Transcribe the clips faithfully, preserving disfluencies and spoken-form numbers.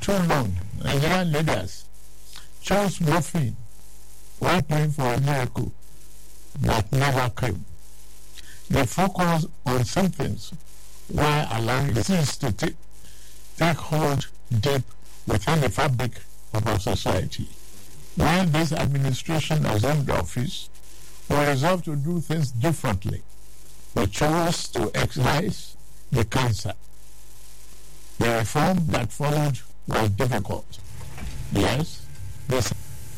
too long, Nigerian leaders chose morphine while praying for a miracle that never came. They focus on symptoms while allowing disease to take, take hold deep within the fabric of our society. When this administration assumed office, we resolved to do things differently. We chose to excise the cancer. The reform that followed was difficult. Yes, this.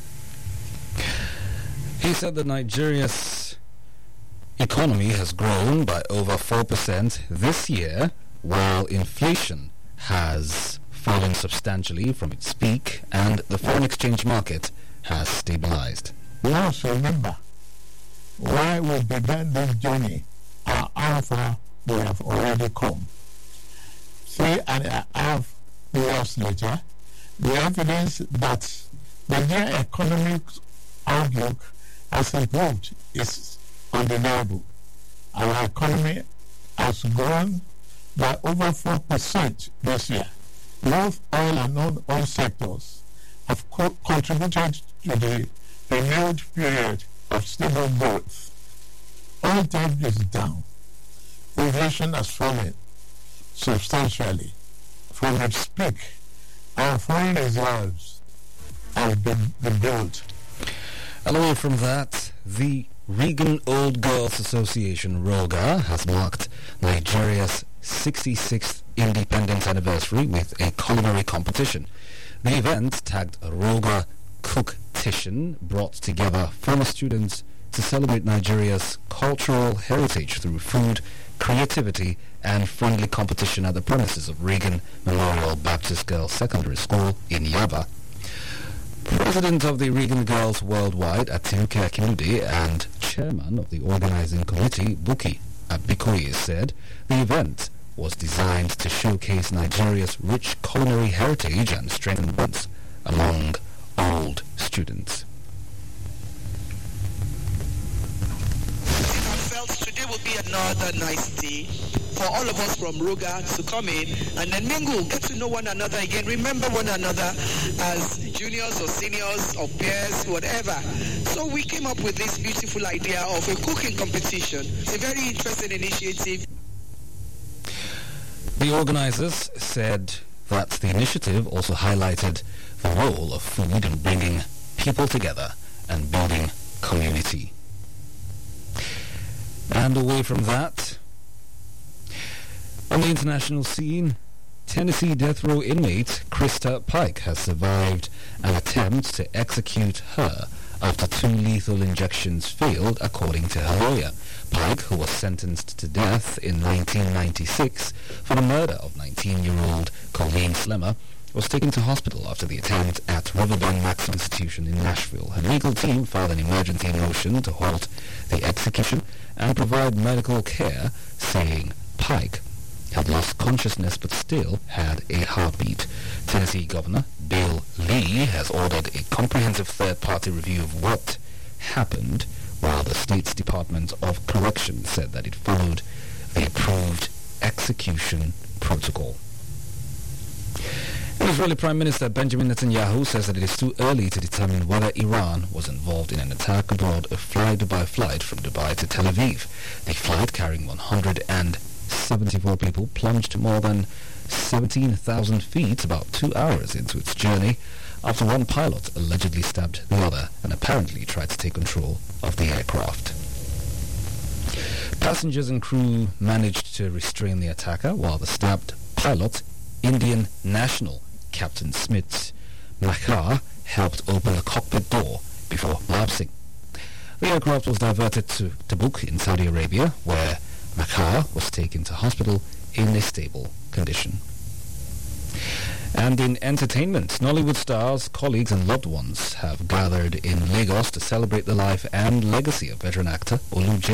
He said that Nigeria's economy has grown by over four percent this year, while inflation has fallen substantially from its peak and the foreign exchange market has stabilized. We also remember why we began this journey and how far we have already come. Three and a half years later, the evidence that the Nigerian economic outlook has improved is undeniable. Our economy has grown by over four percent this year. Both oil and non-oil sectors have co- contributed to the renewed period of stable growth. Oil debt is down. Inflation has fallen substantially from its peak, and foreign reserves have been, been built. And away from that, the Regan Old Girls Association, ROGA, has marked Nigeria's sixty-sixth independence anniversary with a culinary competition. The event, tagged a ROGA Cook-tition, brought together former students to celebrate Nigeria's cultural heritage through food, creativity, and friendly competition at the premises of Regan Memorial Baptist Girls Secondary School in Yaba. President of the Regan Girls Worldwide, Atinuke Akinude, and chairman of the organizing committee, Buki Abikoye, said the event was designed to showcase Nigeria's rich culinary heritage and strengthen bonds among old students. I felt today would be another nice day for all of us from ROGA to come in and then mingle, get to know one another again, remember one another as juniors or seniors or peers, whatever. So we came up with this beautiful idea of a cooking competition. It's a very interesting initiative. The organizers said that the initiative also highlighted the role of food in bringing people together and building community. And away from that, on the international scene, Tennessee death row inmate Krista Pike has survived an attempt to execute her after two lethal injections failed, according to her lawyer. Pike, who was sentenced to death in nineteen ninety-six for the murder of nineteen-year-old Colleen Slemmer, was taken to hospital after the attempt at Riverbend Maximum Institution in Nashville. Her legal team filed an emergency motion to halt the execution and provide medical care, saying Pike had lost consciousness but still had a heartbeat. Tennessee Governor Bill Lee has ordered a comprehensive third-party review of what happened, while the state's Department of Corrections said that it followed the approved execution protocol. Israeli Prime Minister Benjamin Netanyahu says that it is too early to determine whether Iran was involved in an attack aboard a Fly-Dubai flight from Dubai to Tel Aviv. The flight, carrying one hundred seventy-four people, plunged more than seventeen thousand feet about two hours into its journey after one pilot allegedly stabbed the other and apparently tried to take control of the aircraft. Passengers and crew managed to restrain the attacker, while the stabbed pilot, Indian national Captain Smith Makhar, helped open the cockpit door before lapsing. The aircraft was diverted to Tabuk in Saudi Arabia, where Makhar was taken to hospital in a stable condition. And in entertainment, Nollywood stars, colleagues and loved ones have gathered in Lagos to celebrate the life and legacy of veteran actor Olu J.